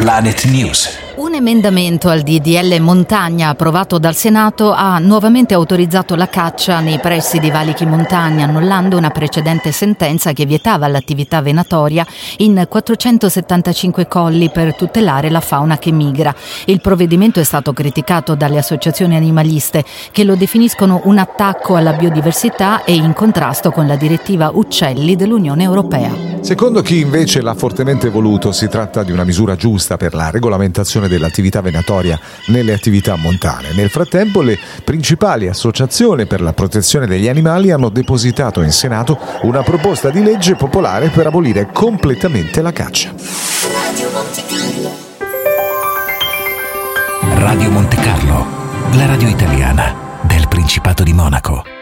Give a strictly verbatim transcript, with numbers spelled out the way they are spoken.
Planet News. Un emendamento al D D L Montagna approvato dal Senato ha nuovamente autorizzato la caccia nei pressi dei valichi montagna, annullando una precedente sentenza che vietava l'attività venatoria in quattrocentosettantacinque colli per tutelare la fauna che migra. Il provvedimento è stato criticato dalle associazioni animaliste, che lo definiscono un attacco alla biodiversità e in contrasto con la direttiva Uccelli dell'Unione Europea. Secondo chi invece l'ha fortemente voluto, si tratta di una misura giusta per la regolamentazione dell'attività venatoria nelle attività montane. Nel frattempo, le principali associazioni per la protezione degli animali hanno depositato in Senato una proposta di legge popolare per abolire completamente la caccia. Radio Monte Carlo, la radio italiana del Principato di Monaco.